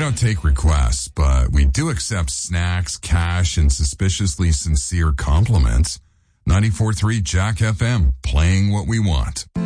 don't take requests, but we do accept snacks, cash, and suspiciously sincere compliments. 94.3 Jack FM, playing what we want.